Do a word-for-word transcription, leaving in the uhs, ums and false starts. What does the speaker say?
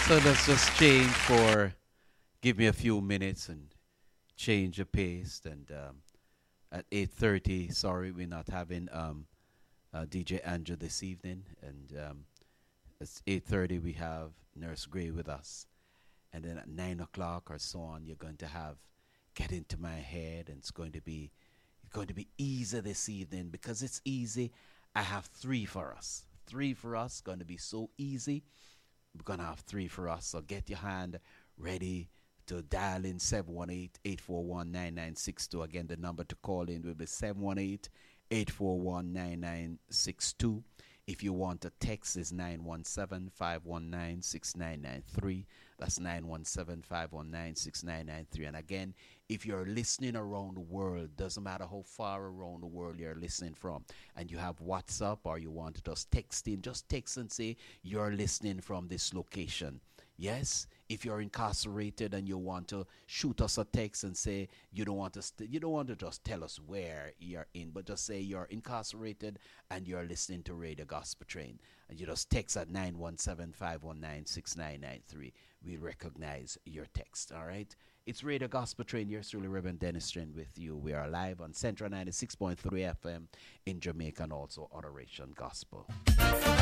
So let's just change for, give me a few minutes and change the pace. And um, at eight thirty, sorry, we're not having um, uh, D J Andrew this evening. And um, it's eight thirty, we have Nurse Gray with us. And then at nine o'clock or so on, you're going to have Get Into My Head. And it's going to be, it's going to be easy this evening. Because it's easy, I have three for us. Three for us, going to be so easy. We're going to have three for us. So get your hand ready to dial in seven one eight, eight four one, nine nine six two. Again, the number to call in will be seven one eight, eight four one, nine nine six two. If you want a text, is nine one seven, five one nine, six nine nine three. That's nine one seven, five one nine, six nine nine three. And again, if you're listening around the world, doesn't matter how far around the world you're listening from, and you have WhatsApp or you want to just text in, just text and say you're listening from this location. Yes, if you're incarcerated and you want to shoot us a text and say you don't want to, st- you don't want to just tell us where you're in, but just say you're incarcerated and you're listening to Radio Gospel Train, and you just text at nine one seven, five one nine, six nine nine three. We recognize your text. All right. It's Radio Gospel Train. Yours truly, Reverend Dennis Train, with you. We are live on Central ninety-six point three F M in Jamaica and also Adoration Gospel.